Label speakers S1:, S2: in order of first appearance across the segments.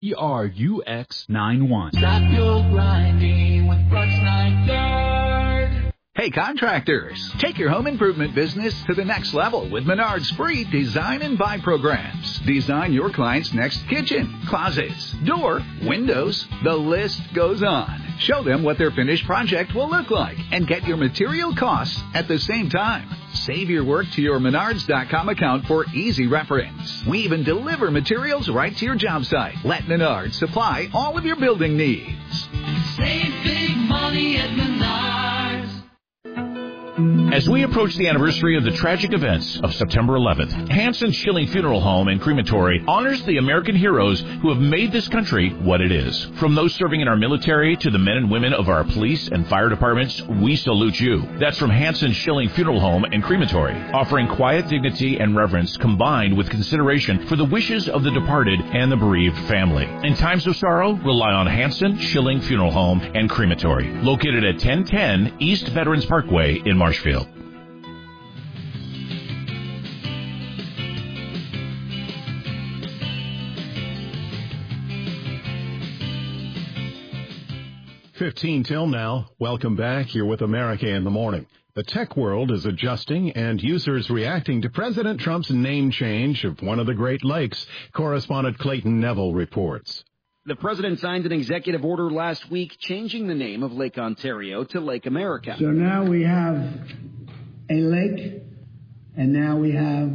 S1: ERUX91.
S2: Stop your grinding with Brooks Nygaard.
S3: Hey contractors, take your home improvement business to the next level with Menard's free Design and Buy programs. Design your client's next kitchen, closets, door, windows, the list goes on. Show them what their finished project will look like and get your material costs at the same time. Save your work to your Menards.com account for easy reference. We even deliver materials right to your job site. Let Menards supply all of your building needs.
S2: Save big money at Menards.
S4: As we approach the anniversary of the tragic events of September 11th, Hanson Schilling Funeral Home and Crematory honors the American heroes who have made this country what it is. From those serving in our military to the men and women of our police and fire departments, we salute you. That's from Hanson Schilling Funeral Home and Crematory, offering quiet dignity and reverence combined with consideration for the wishes of the departed and the bereaved family. In times of sorrow, rely on Hanson Schilling Funeral Home and Crematory, located at 1010 East Veterans Parkway in Marshfield.
S5: $15 till now. Welcome back. Here with America in the Morning. The tech world is adjusting and users reacting to President Trump's name change of one of the Great Lakes. Correspondent Clayton Neville reports.
S6: The president signed an executive order last week changing the name of Lake Ontario to Lake America.
S7: So now we have a lake, and now we have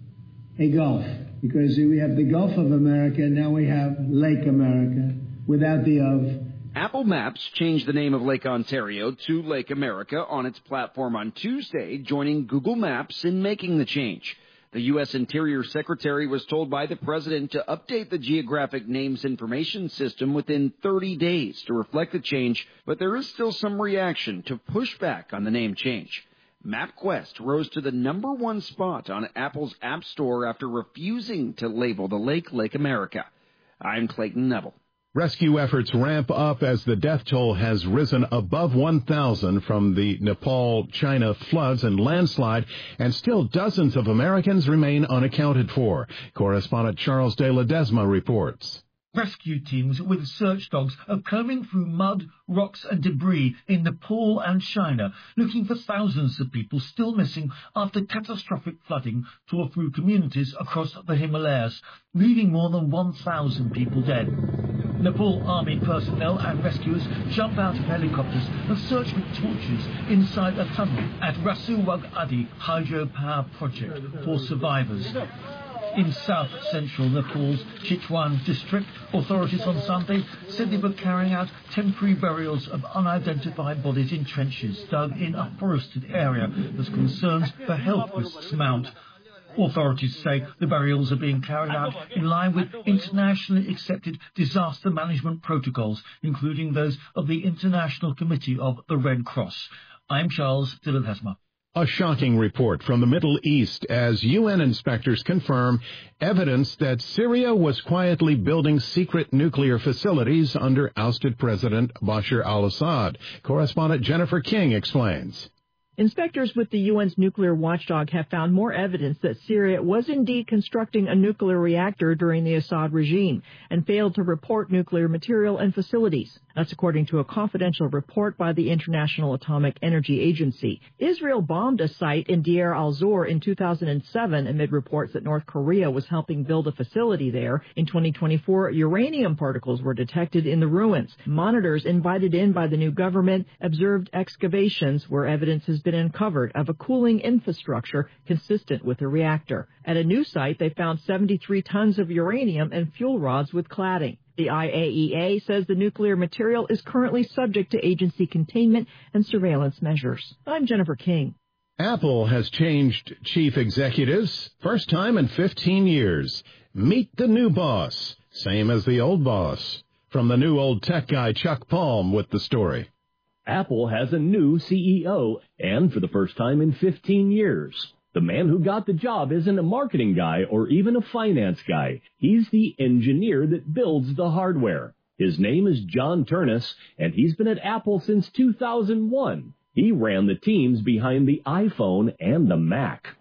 S7: a gulf. Because we have the Gulf of America, and now we have Lake America without the of.
S6: Apple Maps changed the name of Lake Ontario to Lake America on its platform on Tuesday, joining Google Maps in making the change. The U.S. Interior Secretary was told by the president to update the Geographic Names Information System within 30 days to reflect the change, but there is still some reaction to push back on the name change. MapQuest rose to the #1 spot on Apple's App Store after refusing to label the lake Lake America. I'm Clayton Neville.
S5: Rescue efforts ramp up as the death toll has risen above 1,000 from the Nepal-China floods and landslide, and still dozens of Americans remain unaccounted for. Correspondent Charles De Ledesma reports.
S8: Rescue teams with search dogs are combing through mud, rocks and debris in Nepal and China, looking for thousands of people still missing after catastrophic flooding tore through communities across the Himalayas, leaving more than 1,000 people dead. Nepal Army personnel and rescuers jump out of helicopters and search with torches inside a tunnel at Rasuwag Adi hydropower project for survivors. In south-central Nepal's Chitwan district, authorities on Sunday said they were carrying out temporary burials of unidentified bodies in trenches dug in a forested area as concerns for health risks mount. Authorities say the burials are being carried out in line with internationally accepted disaster management protocols, including those of the International Committee of the Red Cross. I'm Charles De Ledesma.
S5: A shocking report from the Middle East as UN inspectors confirm evidence that Syria was quietly building secret nuclear facilities under ousted President Bashar al-Assad. Correspondent Jennifer King explains.
S9: Inspectors with the UN's nuclear watchdog have found more evidence that Syria was indeed constructing a nuclear reactor during the Assad regime and failed to report nuclear material and facilities. That's according to a confidential report by the International Atomic Energy Agency. Israel bombed a site in Deir al-Zor in 2007 amid reports that North Korea was helping build a facility there. In 2024, uranium particles were detected in the ruins. Monitors invited in by the new government observed excavations where evidence has been uncovered of a cooling infrastructure consistent with the reactor. At a new site, they found 73 tons of uranium and fuel rods with cladding. The IAEA says the nuclear material is currently subject to agency containment and surveillance measures. I'm Jennifer King.
S5: Apple has changed chief executives, first time in 15 years. Meet the new boss, same as the old boss. From the new old tech guy Chuck Palm with the story.
S10: Apple has a new CEO, and for the first time in 15 years. The man who got the job isn't a marketing guy or even a finance guy. He's the engineer that builds the hardware. His name is John Ternus, and he's been at Apple since 2001. He ran the teams behind the iPhone and the Mac.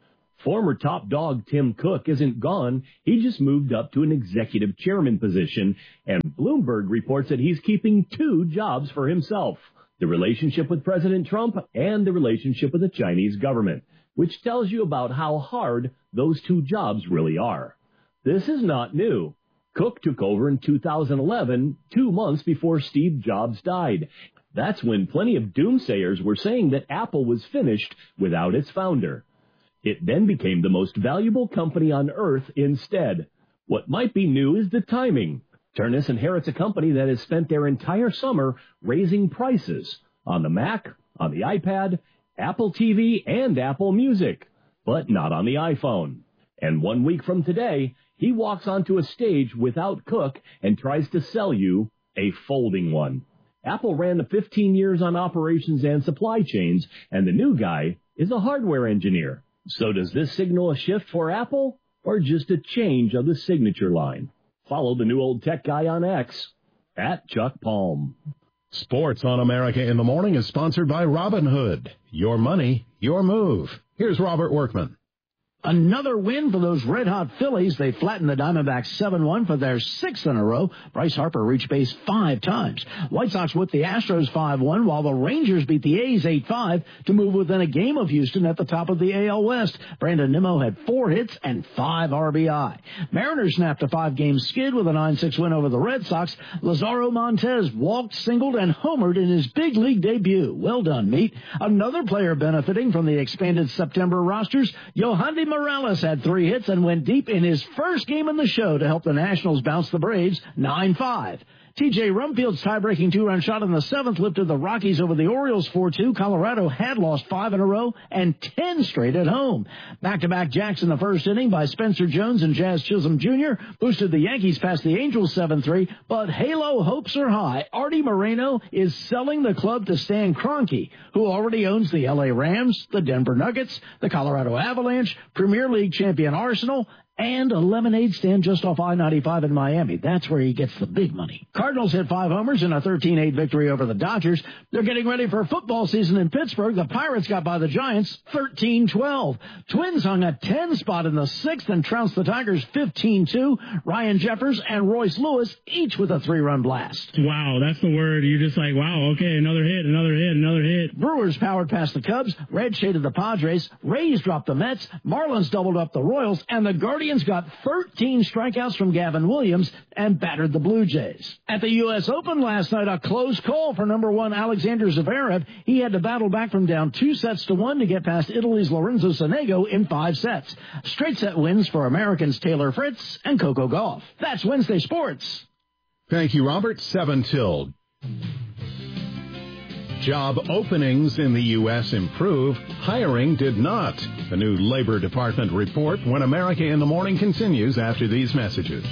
S10: Former top dog Tim Cook isn't gone. He just moved up to an executive chairman position, and Bloomberg reports that he's keeping 2 jobs for himself, the relationship with President Trump and the relationship with the Chinese government, which tells you about how hard those 2 jobs really are. This is not new. Cook took over in 2011, 2 months before Steve Jobs died. That's when plenty of doomsayers were saying that Apple was finished without its founder. It then became the most valuable company on earth instead. What might be new is the timing. Turnus inherits a company that has spent their entire summer raising prices on the Mac, on the iPad, Apple TV, and Apple Music, but not on the iPhone. And 1 week from today, he walks onto a stage without Cook and tries to sell you a folding one. Apple ran the 15 years on operations and supply chains, and the new guy is a hardware engineer. So does this signal a shift for Apple, or just a change of the signature line? Follow the new old tech guy on X, @ChuckPalm.
S5: Sports on America in the Morning is sponsored by Robinhood. Your money, your move. Here's Robert Workman.
S1: Another win for those red-hot Phillies. They flattened the Diamondbacks 7-1 for their 6th in a row. Bryce Harper reached base 5 times. White Sox whipped the Astros 5-1, while the Rangers beat the A's 8-5 to move within a game of Houston at the top of the AL West. Brandon Nimmo had 4 hits and 5 RBI. Mariners snapped a 5-game skid with a 9-6 win over the Red Sox. Lazaro Montez walked, singled, and homered in his big league debut. Well done, Meat. Another player benefiting from the expanded September rosters, Yohandy Morales had 3 hits and went deep in his first game in the show to help the Nationals bounce the Braves 9-5. T.J. Rumfield's tie-breaking 2-run shot in the 7th lifted the Rockies over the Orioles 4-2. Colorado had lost 5 in a row and 10 straight at home. Back-to-back jacks in the first inning by Spencer Jones and Jazz Chisholm Jr. boosted the Yankees past the Angels 7-3, but Halo hopes are high. Artie Moreno is selling the club to Stan Kroenke, who already owns the L.A. Rams, the Denver Nuggets, the Colorado Avalanche, Premier League champion Arsenal, and a lemonade stand just off I-95 in Miami. That's where he gets the big money. Cardinals hit 5 homers in a 13-8 victory over the Dodgers. They're getting ready for football season in Pittsburgh. The Pirates got by the Giants 13-12. Twins hung a 10 spot in the 6th and trounced the Tigers 15-2. Ryan Jeffers and Royce Lewis each with a 3-run blast.
S11: Wow, that's the word. You're just like, wow, okay, another hit, another hit, another hit.
S1: Brewers powered past the Cubs. Red shaded the Padres. Rays dropped the Mets. Marlins doubled up the Royals. And the Guardians got 13 strikeouts from Gavin Williams and battered the Blue Jays. At the U.S. Open last night, a close call for number 1 Alexander Zverev. He had to battle back from down 2-1 to get past Italy's Lorenzo Sonego in 5 sets. Straight set wins for Americans Taylor Fritz and Coco Gauff. That's Wednesday Sports.
S5: Thank you, Robert. 7 till. Job openings in the U.S. improve. Hiring did not. The new Labor Department report when America in the Morning continues after these messages.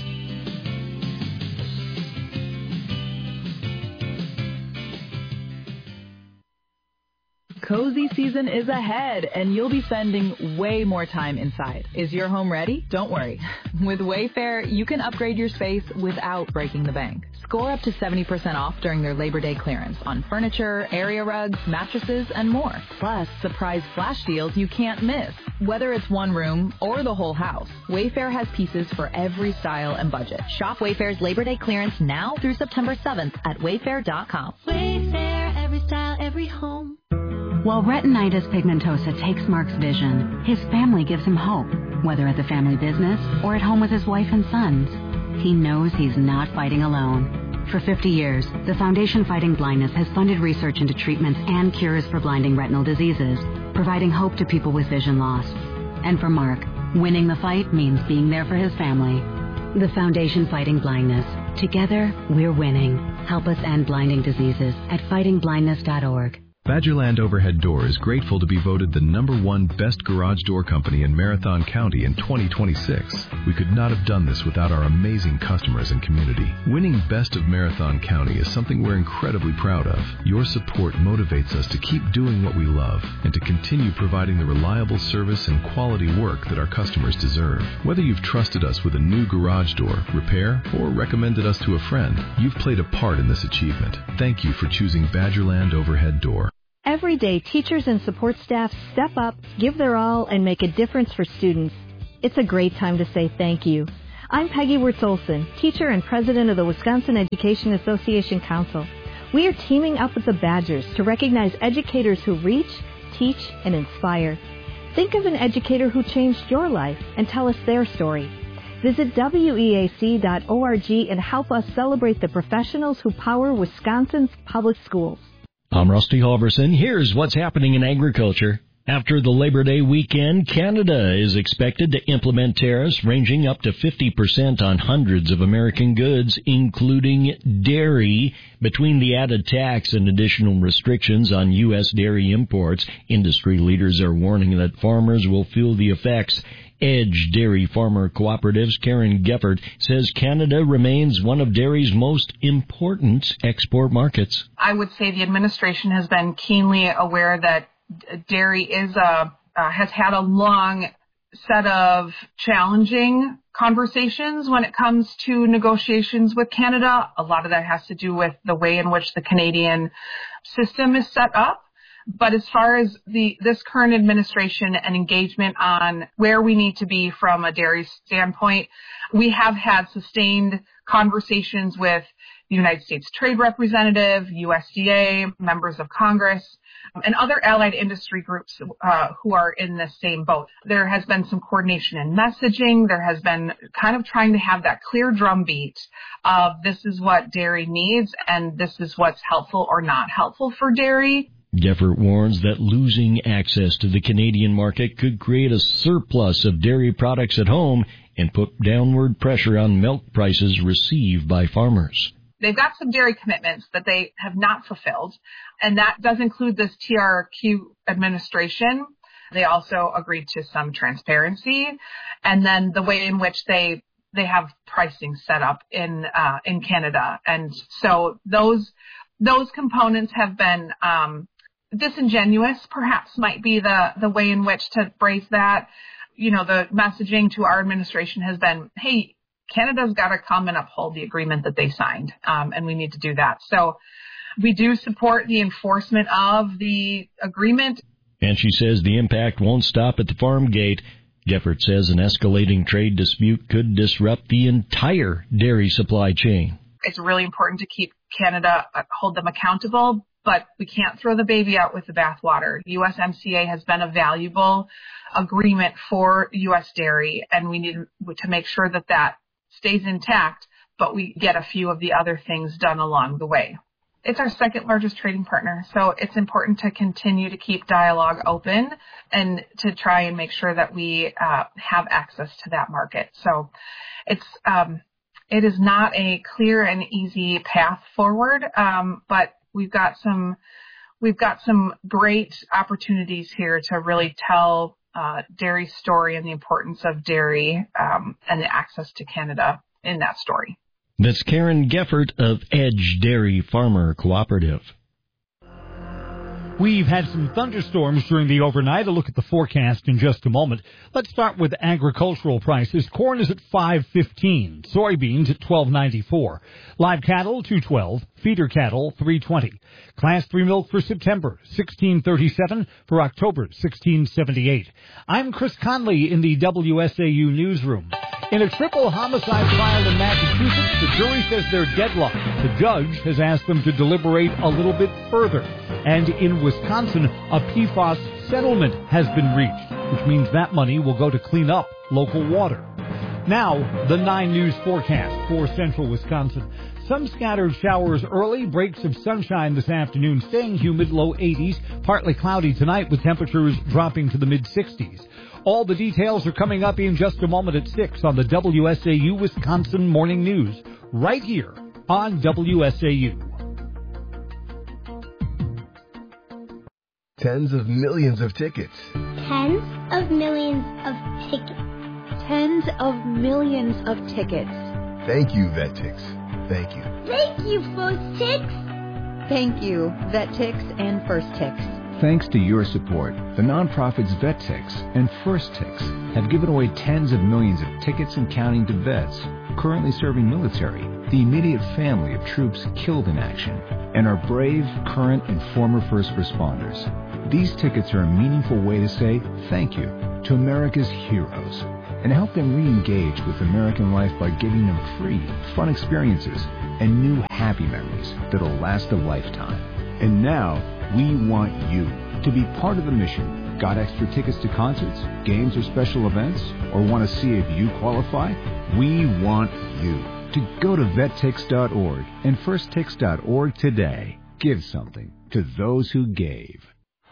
S12: Cozy season is ahead, and you'll be spending way more time inside. Is your home ready? Don't worry. With Wayfair, you can upgrade your space without breaking the bank. Score up to 70% off during their Labor Day clearance on furniture, area rugs, mattresses, and more. Plus, surprise flash deals you can't miss. Whether it's one room or the whole house, Wayfair has pieces for every style and budget. Shop Wayfair's Labor Day clearance now through September 7th at wayfair.com.
S13: Wayfair, every style, every home.
S14: While retinitis pigmentosa takes Mark's vision, his family gives him hope, whether at the family business or at home with his wife and sons. He knows he's not fighting alone. For 50 years, the Foundation Fighting Blindness has funded research into treatments and cures for blinding retinal diseases, providing hope to people with vision loss. And for Mark, winning the fight means being there for his family. The Foundation Fighting Blindness. Together, we're winning. Help us end blinding diseases at fightingblindness.org.
S15: Badgerland Overhead Door is grateful to be voted the #1 best garage door company in Marathon County in 2026. We could not have done this without our amazing customers and community. Winning Best of Marathon County is something we're incredibly proud of. Your support motivates us to keep doing what we love and to continue providing the reliable service and quality work that our customers deserve. Whether you've trusted us with a new garage door, repair, or recommended us to a friend, you've played a part in this achievement. Thank you for choosing Badgerland Overhead Door.
S16: Every day, teachers and support staff step up, give their all, and make a difference for students. It's a great time to say thank you. I'm Peggy Wirtz-Olson, teacher and president of the Wisconsin Education Association Council. We are teaming up with the Badgers to recognize educators who reach, teach, and inspire. Think of an educator who changed your life and tell us their story. Visit weac.org and help us celebrate the professionals who power Wisconsin's public schools.
S17: I'm Rusty Halverson. Here's what's happening in agriculture. After the Labor Day weekend, Canada is expected to implement tariffs ranging up to 50% on hundreds of American goods, including dairy. Between the added tax and additional restrictions on U.S. dairy imports, industry leaders are warning that farmers will feel the effects. Edge Dairy Farmer Cooperative's Karen Geffert says Canada remains one of dairy's most important export markets.
S18: I would say the administration has been keenly aware that dairy has had a long set of challenging conversations when it comes to negotiations with Canada. A lot of that has to do with the way in which the Canadian system is set up. But as far as this current administration and engagement on where we need to be from a dairy standpoint, we have had sustained conversations with the United States Trade Representative, USDA, members of Congress, and other allied industry groups who are in the same boat. There has been some coordination in messaging. There has been kind of trying to have that clear drumbeat of this is what dairy needs and this is what's helpful or not helpful for dairy.
S17: Geffert warns that losing access to the Canadian market could create a surplus of dairy products at home and put downward pressure on milk prices received by farmers.
S18: They've got some dairy commitments that they have not fulfilled, and that does include this TRQ administration. They also agreed to some transparency, and then the way in which they have pricing set up in Canada. And so those components have been disingenuous, perhaps might be the way in which to phrase that. You know, the messaging to our administration has been, hey, Canada's got to come and uphold the agreement that they signed, and we need to do that. So we do support the enforcement of the agreement.
S17: And she says the impact won't stop at the farm gate. Geffert says an escalating trade dispute could disrupt the entire dairy supply chain.
S18: It's really important to keep Canada, hold them accountable, but we can't throw the baby out with the bathwater. USMCA has been a valuable agreement for U.S. dairy, and we need to make sure that that stays intact, but we get a few of the other things done along the way. It's our second largest trading partner, so it's important to continue to keep dialogue open and to try and make sure that we have access to that market. So it is not a clear and easy path forward, but we've got some great opportunities here to really tell dairy's story and the importance of dairy and the access to Canada in that story.
S17: That's Karen Geffert of Edge Dairy Farmer Cooperative.
S19: We've had some thunderstorms during the overnight. A look at the forecast in just a moment. Let's start with agricultural prices. Corn is at $5.15, soybeans at $12.94, live cattle $2.12, feeder cattle $3.20. Class 3 milk for September $16.37, for October $16.78. I'm Chris Conley in the WSAU newsroom. In a triple homicide trial in Massachusetts, the jury says they're deadlocked. The judge has asked them to deliberate a little bit further. And in Wisconsin, a PFAS settlement has been reached, which means that money will go to clean up local water. Now, the 9 News forecast for central Wisconsin. Some scattered showers early, breaks of sunshine this afternoon, staying humid, low 80s, partly cloudy tonight with temperatures dropping to the mid-60s. All the details are coming up in just a moment at 6 on the WSAU Wisconsin Morning News, right here on WSAU.
S20: Tens of millions of tickets.
S13: Tens of millions of tickets.
S21: Tens of millions of tickets.
S20: Thank you, VetTix. Thank you.
S13: Thank you, FirstTix.
S21: Thank you, VetTix and FirstTix.
S22: Thanks to your support, the nonprofits VetTix and FirstTix have given away tens of millions of tickets and counting to vets currently serving military, the immediate family of troops killed in action, and our brave, current, and former first responders. These tickets are a meaningful way to say thank you to America's heroes and help them re-engage with American life by giving them free, fun experiences and new happy memories that'll last a lifetime. And now, we want you to be part of the mission. Got extra tickets to concerts, games, or special events? Or want to see if you qualify? We want you to go to vettix.org and firsttix.org today. Give something to those who gave.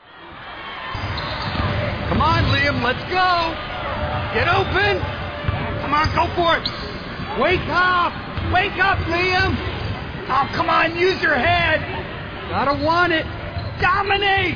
S2: Come on, Liam, let's go. Get open. Come on, go for it. Wake up. Wake up, Liam. Oh, come on, use your head. Gotta want it. Dominate.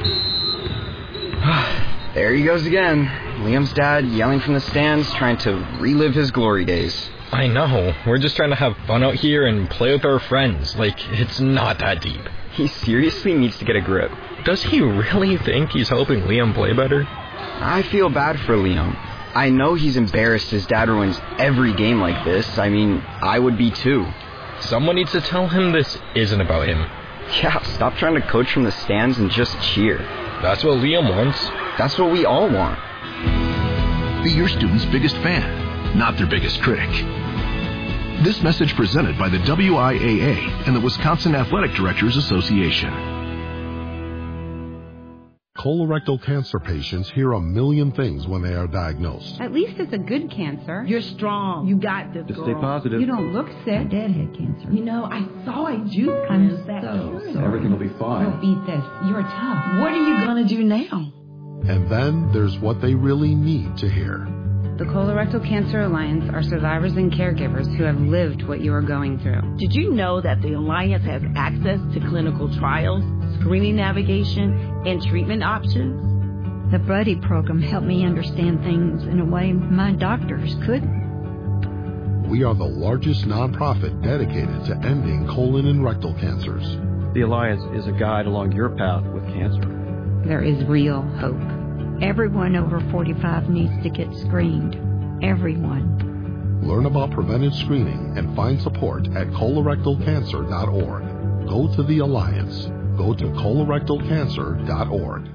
S3: There he goes again. Liam's dad yelling from the stands, trying to relive his glory days.
S23: I know. We're just trying to have fun out here and play with our friends. Like, it's not that deep.
S3: He seriously needs to get a grip.
S23: Does he really think he's helping Liam play better?
S3: I feel bad for Liam. I know he's embarrassed his dad ruins every game like this. I mean, I would be too.
S23: Someone needs to tell him this isn't about him.
S3: Yeah, stop trying to coach from the stands and just cheer.
S23: That's what Liam wants.
S3: That's what we all want.
S24: Be your student's biggest fan, not their biggest critic. This message presented by the WIAA and the Wisconsin Athletic Directors Association.
S25: Colorectal cancer patients hear a million things when they are diagnosed.
S26: At least it's a good cancer.
S27: You're strong. You got this,
S25: Just
S27: girl.
S25: stay positive.
S26: You don't look sick. Dad had cancer.
S27: You know, I saw a juice.
S26: I'm so sorry.
S25: Everything will be fine.
S26: You'll beat this. You're tough.
S27: What are you going to do now?
S25: And then there's what they really need to hear.
S26: The Colorectal Cancer Alliance are survivors and caregivers who have lived what you are going through.
S27: Did you know that the Alliance has access to clinical trials, screening navigation, and treatment options?
S16: The Buddy program helped me understand things in a way my doctors couldn't.
S25: We are the largest nonprofit dedicated to ending colon and rectal cancers.
S28: The Alliance is a guide along your path with cancer.
S26: There is real hope. Everyone over 45 needs to get screened. Everyone.
S25: Learn about preventive screening and find support at colorectalcancer.org. Go to the Alliance. Go to colorectalcancer.org.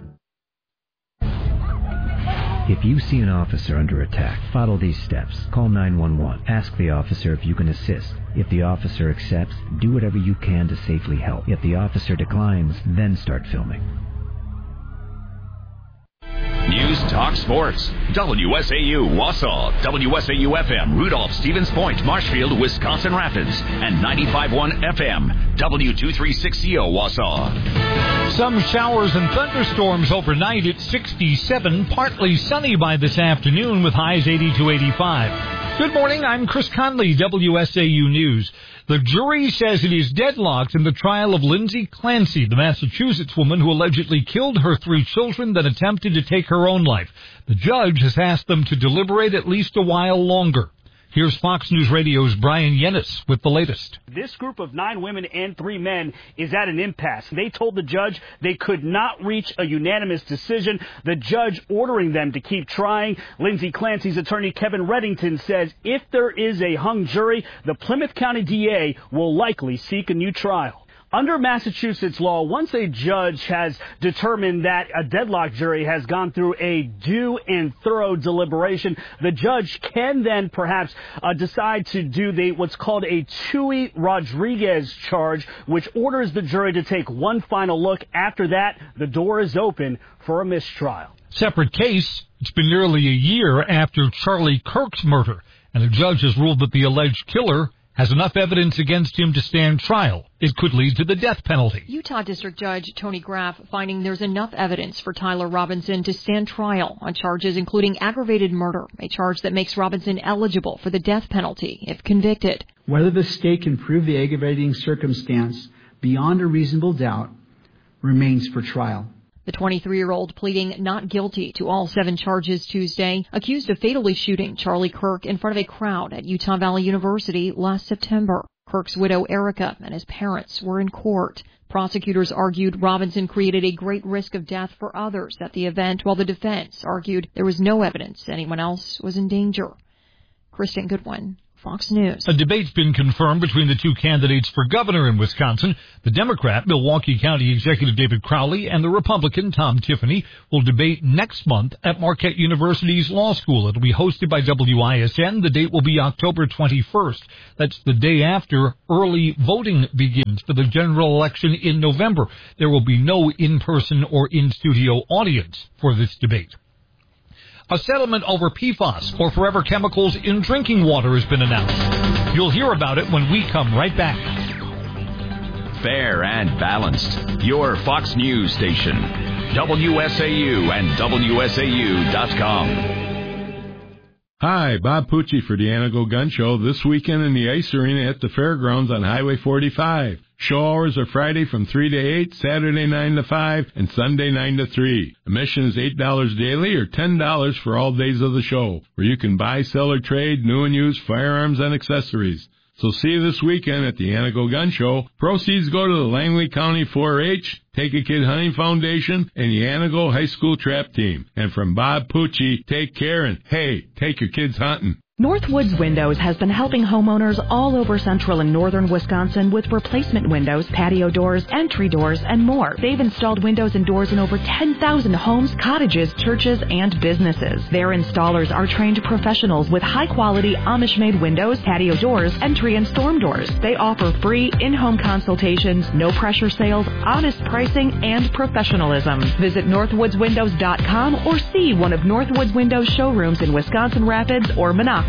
S29: If you see an officer under attack, follow these steps. Call 911. Ask the officer if you can assist. If the officer accepts, do whatever you can to safely help. If the officer declines, then start filming.
S4: News Talk Sports. WSAU Wausau, WSAU-FM Rudolph, Stevens Point, Marshfield, Wisconsin Rapids, and 95.1 FM, W236CO Wausau.
S19: Some showers and thunderstorms overnight at 67, partly sunny by this afternoon with highs 80 to 85. Good morning, I'm Chris Conley, WSAU News. The jury says it is deadlocked in the trial of Lindsay Clancy, the Massachusetts woman who allegedly killed her 3 children, then attempted to take her own life. The judge has asked them to deliberate at least a while longer. Here's Fox News Radio's Brian Yennis with the latest.
S30: This group of 9 women and 3 men is at an impasse. They told the judge they could not reach a unanimous decision, the judge ordering them to keep trying. Lindsay Clancy's attorney, Kevin Reddington, says if there is a hung jury, the Plymouth County DA will likely seek a new trial. Under Massachusetts law, once a judge has determined that a deadlock jury has gone through a due and thorough deliberation, the judge can then perhaps decide to do what's called a Chuy Rodriguez charge, which orders the jury to take one final look. After that, the door is open for a mistrial.
S19: Separate case. It's been nearly a year after Charlie Kirk's murder, and a judge has ruled that the alleged killer has enough evidence against him to stand trial. It could lead to the death penalty.
S31: Utah District Judge Tony Graff finding there's enough evidence for Tyler Robinson to stand trial on charges including aggravated murder, a charge that makes Robinson eligible for the death penalty if convicted.
S32: Whether the state can prove the aggravating circumstance beyond a reasonable doubt remains for trial.
S31: The 23-year-old pleading not guilty to all 7 charges Tuesday, accused of fatally shooting Charlie Kirk in front of a crowd at Utah Valley University last September. Kirk's widow, Erica, and his parents were in court. Prosecutors argued Robinson created a great risk of death for others at the event, while the defense argued there was no evidence anyone else was in danger. Kristen Goodwin, Fox News.
S19: A debate's been confirmed between the two candidates for governor in Wisconsin. The Democrat, Milwaukee County Executive David Crowley, and the Republican, Tom Tiffany, will debate next month at Marquette University's Law School. It'll be hosted by WISN. The date will be October 21st. That's the day after early voting begins for the general election in November. There will be no in-person or in-studio audience for this debate. A settlement over PFAS, or forever chemicals in drinking water, has been announced. You'll hear about it when we come right back.
S1: Fair and balanced. Your Fox News station. WSAU and WSAU.com.
S5: Hi, Bob Pucci for the Anago Gun Show this weekend in the Ice Arena at the Fairgrounds on Highway 45. Show hours are Friday from 3 to 8, Saturday 9 to 5, and Sunday 9 to 3. Admission is $8 daily or $10 for all days of the show, where you can buy, sell, or trade new and used firearms and accessories. So see you this weekend at the Anago Gun Show. Proceeds go to the Langley County 4-H, Take a Kid Hunting Foundation, and the Anago High School Trap Team. And from Bob Pucci, take care and, hey, take your kids hunting.
S6: Northwoods Windows has been helping homeowners all over central and northern Wisconsin with replacement windows, patio doors, entry doors, and more. They've installed windows and doors in over 10,000 homes, cottages, churches, and businesses. Their installers are trained professionals with high-quality Amish-made windows, patio doors, entry and storm doors. They offer free in-home consultations, no-pressure sales, honest pricing, and professionalism. Visit northwoodswindows.com or see one of Northwoods Windows showrooms in Wisconsin Rapids or Minocqua.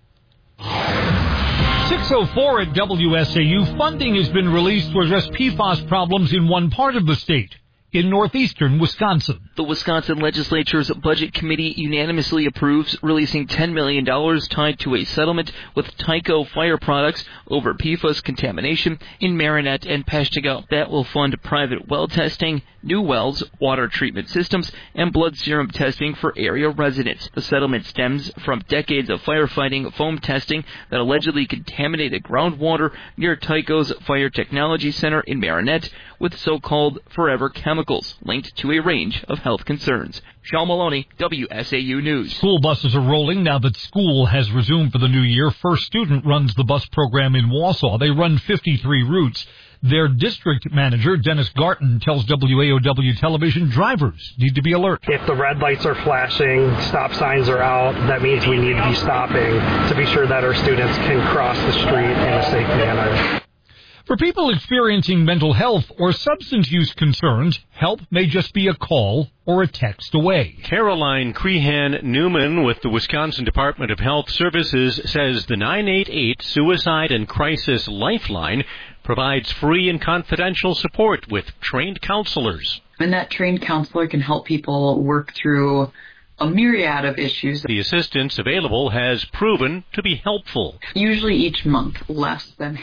S19: 6:04 at WSAU. Funding has been released to address PFAS problems in one part of the state, in northeastern Wisconsin.
S7: The Wisconsin Legislature's Budget Committee unanimously approves releasing $10 million tied to a settlement with Tyco Fire Products over PFAS contamination in Marinette and Peshtigo. That will fund private well testing, new wells, water treatment systems, and blood serum testing for area residents. The settlement stems from decades of firefighting foam testing that allegedly contaminated groundwater near Tyco's Fire Technology Center in Marinette with so-called forever chemicals linked to a range of health concerns. Sean Maloney, WSAU News.
S19: School buses are rolling now that school has resumed for the new year. First Student runs the bus program in Wausau. They run 53 routes. Their district manager, Dennis Garton, tells WAOW Television drivers need to be alert.
S8: If the red lights are flashing, stop signs are out, that means we need to be stopping to be sure that our students can cross the street in a safe manner.
S19: For people experiencing mental health or substance use concerns, help may just be a call or a text away.
S9: Caroline Crehan Newman with the Wisconsin Department of Health Services says the 988 Suicide and Crisis Lifeline provides free and confidential support with trained counselors.
S10: And that trained counselor can help people work through a myriad of issues.
S9: The assistance available has proven to be helpful.
S10: Usually each month, less than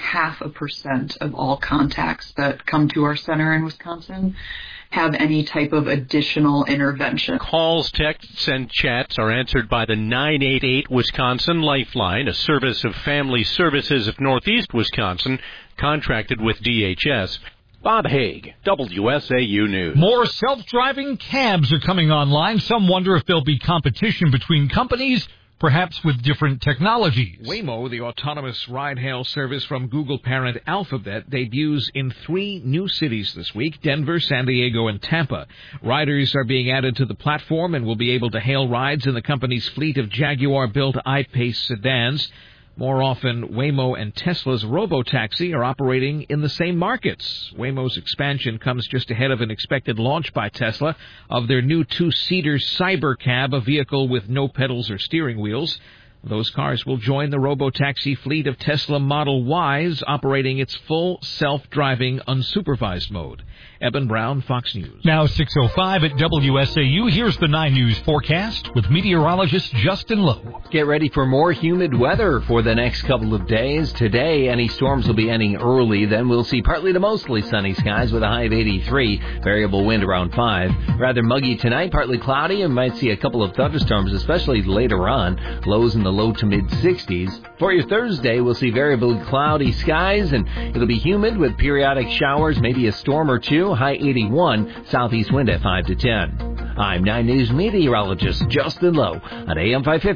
S10: 0.5% of all contacts that come to our center in Wisconsin have any type of additional intervention.
S9: Calls, texts, and chats are answered by the 988 Wisconsin Lifeline, a service of Family Services of Northeast Wisconsin, contracted with DHS. Bob Haig, WSAU News.
S19: More self-driving cabs are coming online. Some wonder if there'll be competition between companies, perhaps with different technologies.
S11: Waymo, the autonomous ride-hail service from Google parent Alphabet, debuts in 3 new cities this week: Denver, San Diego, and Tampa. Riders are being added to the platform and will be able to hail rides in the company's fleet of Jaguar-built I-Pace sedans. More often, Waymo and Tesla's Robotaxi are operating in the same markets. Waymo's expansion comes just ahead of an expected launch by Tesla of their new 2-seater Cybercab, a vehicle with no pedals or steering wheels. Those cars will join the Robotaxi fleet of Tesla Model Ys, operating its full self-driving unsupervised mode. Eben Brown, Fox News.
S19: Now 6:05 at WSAU. Here's the 9 News forecast with meteorologist Justin Lowe.
S12: Get ready for more humid weather for the next couple of days. Today, any storms will be ending early. Then we'll see partly to mostly sunny skies with a high of 83. Variable wind around 5. Rather muggy tonight, partly cloudy, and might see a couple of thunderstorms, especially later on. Lows in the low to mid 60s. For your Thursday, we'll see variably cloudy skies, and it'll be humid with periodic showers, maybe a storm or two. High 81, southeast wind at 5 to 10. I'm 9 News meteorologist Justin Lowe on AM 550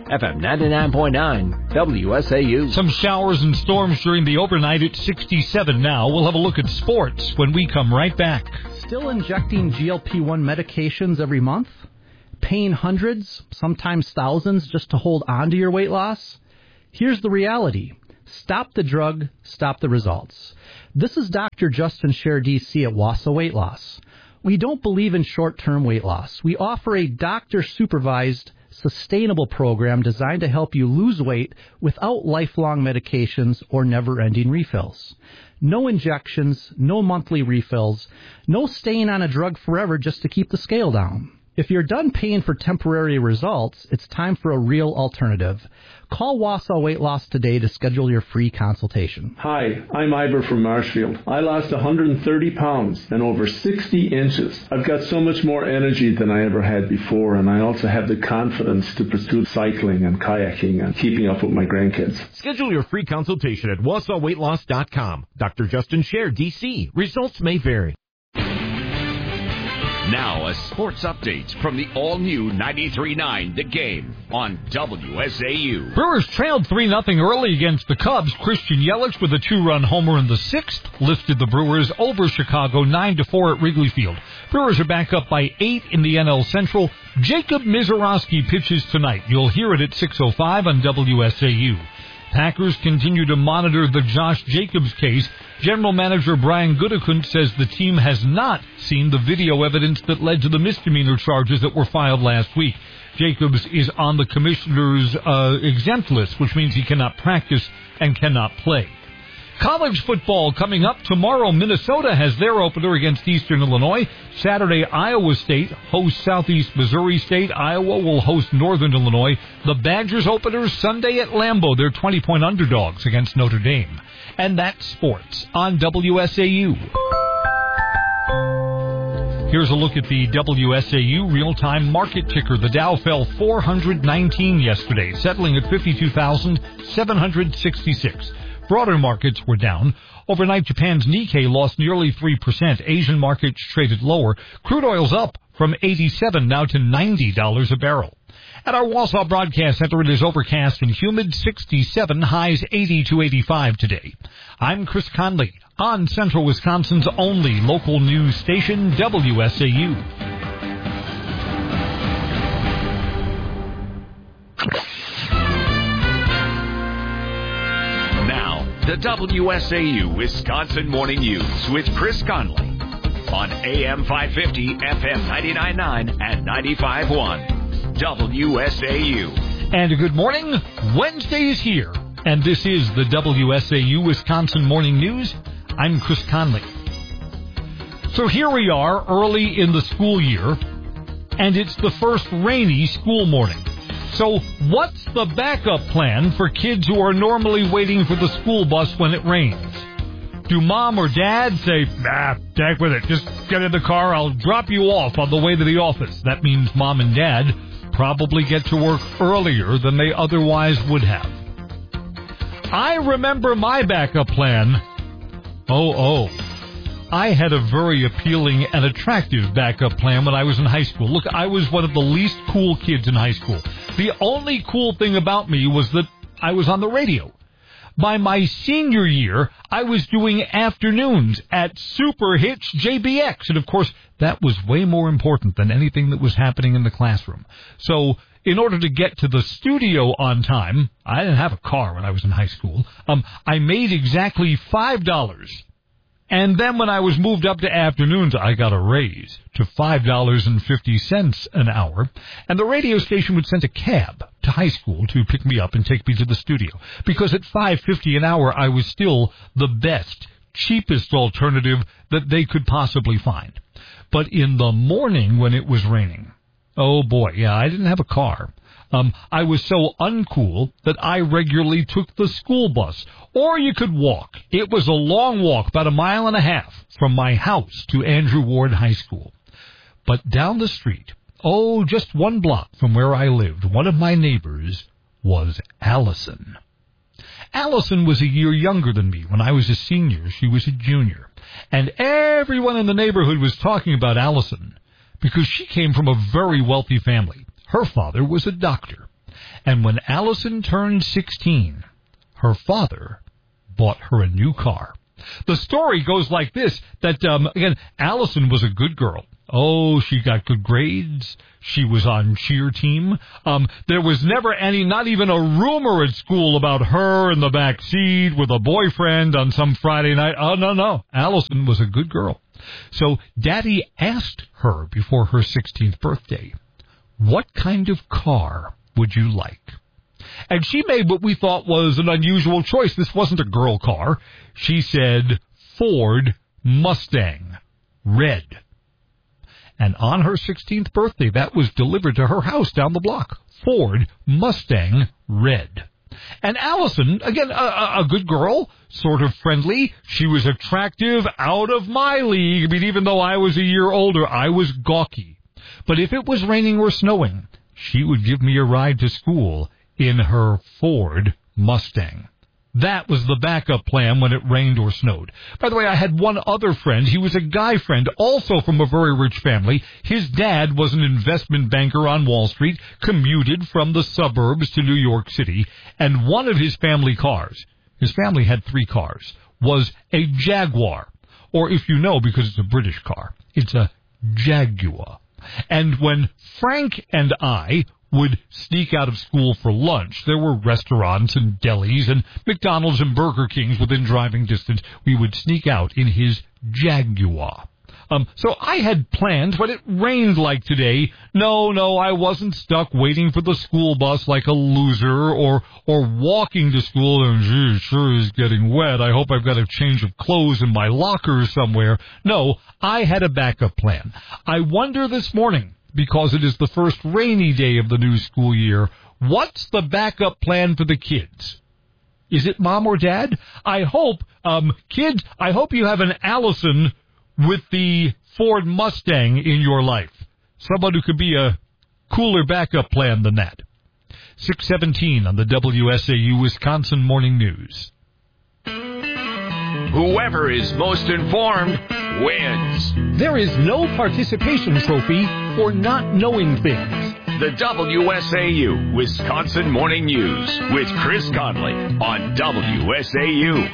S12: FM 99.9 WSAU.
S19: Some showers and storms during the overnight at 67 now. We'll have a look at sports when we come right back.
S2: Still injecting GLP-1 medications every month? Paying hundreds, sometimes thousands, just to hold on to your weight loss? Here's the reality. Stop the drug, stop the results. This is Dr. Justin Scher, DC at Wausau Weight Loss. We don't believe in short-term weight loss. We offer a doctor-supervised, sustainable program designed to help you lose weight without lifelong medications or never-ending refills. No injections, no monthly refills, no staying on a drug forever just to keep the scale down. If you're done paying for temporary results, it's time for a real alternative. Call Wausau Weight Loss today to schedule your free consultation.
S3: Hi, I'm Ivor from Marshfield. I lost 130 pounds and over 60 inches. I've got so much more energy than I ever had before, and I also have the confidence to pursue cycling and kayaking and keeping up with my grandkids.
S13: Schedule your free consultation at WausauWeightLoss.com. Dr. Justin Scher, DC. Results may vary.
S1: Now a sports update from the all-new 93.9 The Game on WSAU.
S19: Brewers trailed 3-0 early against the Cubs. Christian Yelich with a 2-run homer in the 6th lifted the Brewers over Chicago 9-4 at Wrigley Field. Brewers are back up by 8 in the NL Central. Jacob Misiorowski pitches tonight. You'll hear it at 6:05 on WSAU. Packers continue to monitor the Josh Jacobs case. General Manager Brian Gutekunst says the team has not seen the video evidence that led to the misdemeanor charges that were filed last week. Jacobs is on the commissioner's exempt list, which means he cannot practice and cannot play. College football coming up tomorrow. Minnesota has their opener against Eastern Illinois. Saturday, Iowa State hosts Southeast Missouri State. Iowa will host Northern Illinois. The Badgers opener Sunday at Lambeau. They're 20-point underdogs against Notre Dame. And that's sports on WSAU. Here's a look at the WSAU real-time market ticker. The Dow fell 419 yesterday, settling at 52,766. Broader markets were down. Overnight, Japan's Nikkei lost nearly 3%. Asian markets traded lower. Crude oil's up from $87 now to $90 a barrel. At our Wausau Broadcast Center, it is overcast and humid, 67, highs 80 to 85 today. I'm Chris Conley on Central Wisconsin's only local news station, WSAU.
S1: Now, the WSAU Wisconsin Morning News with Chris Conley on AM 550, FM 99.9 and 95.1. WSAU.
S19: And good morning. Wednesday is here, and this is the WSAU Wisconsin Morning News. I'm Chris Conley. So here we are early in the school year, and it's the first rainy school morning. So what's the backup plan for kids who are normally waiting for the school bus when it rains? Do mom or dad say, heck with it, just get in the car, I'll drop you off on the way to the office? That means mom and dad probably get to work earlier than they otherwise would have. I remember my backup plan. I had a very appealing and attractive backup plan when I was in high school. Look, I was one of the least cool kids in high school. The only cool thing about me was that I was on the radio. By my senior year, I was doing afternoons at Super Hits JBX. And, of course, that was way more important than anything that was happening in the classroom. So in order to get to the studio on time, I didn't have a car when I was in high school. I made exactly $5. And then when I was moved up to afternoons, I got a raise to $5.50 an hour. And the radio station would send a cab to high school to pick me up and take me to the studio. Because at $5.50 an hour, I was still the best, cheapest alternative that they could possibly find. But in the morning when it was raining, oh boy, yeah, I didn't have a car. I was so uncool that I regularly took the school bus. Or you could walk. It was a long walk, about 1.5 miles from my house to Andrew Ward High School. But down the street, just 1 block from where I lived, one of my neighbors was Allison. Allison was a year younger than me. When I was a senior, she was a junior. And everyone in the neighborhood was talking about Allison because she came from a very wealthy family. Her father was a doctor. And when Allison turned 16, her father bought her a new car. The story goes like this, that, again, Allison was a good girl. Oh, she got good grades. She was on cheer team. There was never not even a rumor at school about her in the back seat with a boyfriend on some Friday night. Oh, no. Allison was a good girl. So Daddy asked her before her 16th birthday, what kind of car would you like? And she made what we thought was an unusual choice. This wasn't a girl car. She said Ford Mustang, red. And on her 16th birthday, that was delivered to her house down the block. Ford Mustang, red. And Allison, again, a good girl, sort of friendly. She was attractive, out of my league. I mean, even though I was a year older, I was gawky. But if it was raining or snowing, she would give me a ride to school in her Ford Mustang. That was the backup plan when it rained or snowed. By the way, I had one other friend. He was a guy friend, also from a very rich family. His dad was an investment banker on Wall Street, commuted from the suburbs to New York City, and one of his family cars, his family had 3 cars, was a Jaguar. Or if you know, because it's a British car, it's a Jaguar. And when Frank and I would sneak out of school for lunch, there were restaurants and delis and McDonald's and Burger Kings within driving distance. We would sneak out in his Jaguar. So I had plans, but it rained like today. No, I wasn't stuck waiting for the school bus like a loser or walking to school and gee, it sure is getting wet. I hope I've got a change of clothes in my locker somewhere. No, I had a backup plan. I wonder this morning, because it is the first rainy day of the new school year, what's the backup plan for the kids? Is it mom or dad? I hope, kids, I hope you have an Allison with the Ford Mustang in your life. Someone who could be a cooler backup plan than that. 6:17 on the WSAU Wisconsin Morning News.
S1: Whoever is most informed wins.
S14: There is no participation trophy for not knowing things.
S1: The WSAU Wisconsin Morning News with Chris Conley on WSAU.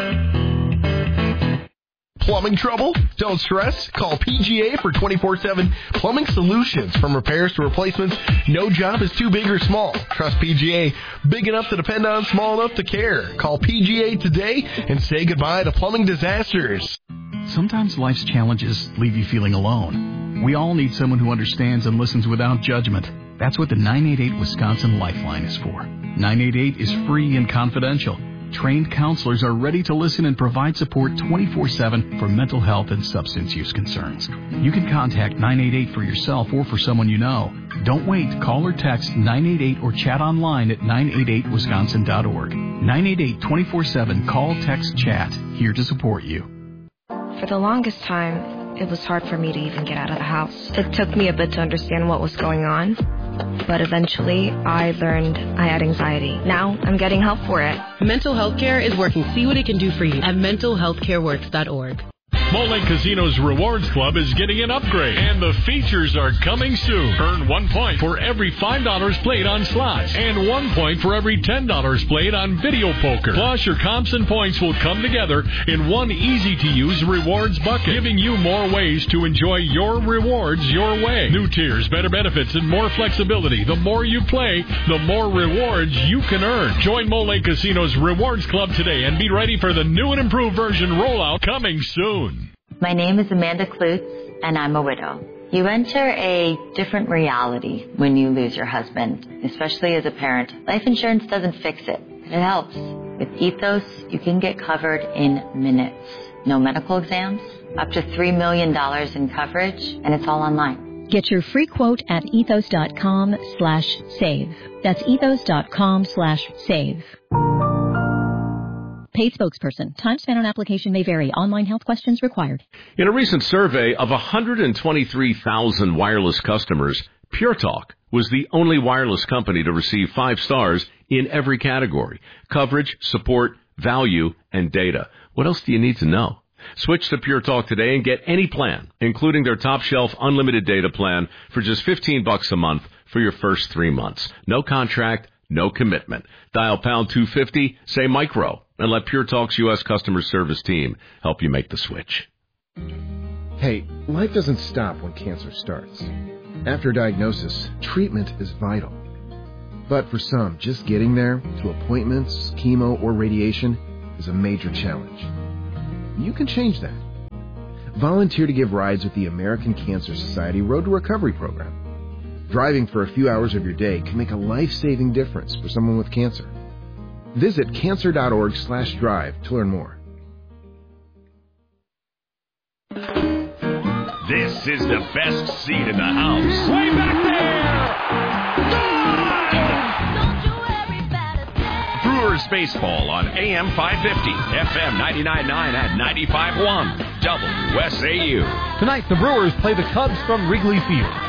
S15: Plumbing trouble? Don't stress. Call PGA for 24/7 plumbing solutions. From repairs to replacements, no job is too big or small. Trust PGA. Big enough to depend on, small enough to care. Call PGA today and say goodbye to plumbing disasters.
S16: Sometimes life's challenges leave you feeling alone. We all need someone who understands and listens without judgment. That's what the 988 Wisconsin Lifeline is for. 988 is free and confidential. Trained counselors are ready to listen and provide support 24/7 for mental health and substance use concerns. You can contact 988 for yourself or for someone you know. Don't wait. Call or text 988 or chat online at 988wisconsin.org. 988 24/7. Call, text, chat. Here to support you.
S17: For the longest time, it was hard for me to even get out of the house. It took me a bit to understand what was going on. But eventually, I learned I had anxiety. Now, I'm getting help for it.
S18: Mental Health Care is working. See what it can do for you at mentalhealthcareworks.org.
S5: Mole Lake Casino's Rewards Club is getting an upgrade, and the features are coming soon. Earn 1 point for every $5 played on slots, and 1 point for every $10 played on video poker. Plus, your comps and points will come together in one easy-to-use rewards bucket, giving you more ways to enjoy your rewards your way. New tiers, better benefits, and more flexibility. The more you play, the more rewards you can earn. Join Mole Lake Casino's Rewards Club today and be ready for the new and improved version rollout coming soon.
S20: My name is Amanda Klutz, and I'm a widow. You enter a different reality when you lose your husband, especially as a parent. Life insurance doesn't fix it, but it helps. With Ethos, you can get covered in minutes. No medical exams, up to $3 million in coverage, and it's all online.
S21: Get your free quote at ethos.com/save. That's ethos.com/save. Paid spokesperson. Time spent on application may vary. Online health questions required.
S22: In a recent survey of 123,000 wireless customers, Pure Talk was the only wireless company to receive 5 stars in every category: coverage, support, value, and data. What else do you need to know? Switch to Pure Talk today and get any plan, including their top shelf unlimited data plan, for just $15 a month for your first 3 months. No contract, no commitment. Dial pound 250, say micro, and let Pure Talk's U.S. customer service team help you make the switch.
S4: Hey, life doesn't stop when cancer starts. After diagnosis, treatment is vital. But for some, just getting there, to appointments, chemo, or radiation, is a major challenge. You can change that. Volunteer to give rides with the American Cancer Society Road to Recovery program. Driving for a few hours of your day can make a life-saving difference for someone with cancer. Visit cancer.org/drive to learn more.
S1: This is the best seat in the house. Way back there! Brewers baseball on AM 550, FM 99.9 and 95.1, WSAU.
S14: Tonight, the Brewers play the Cubs from Wrigley Field.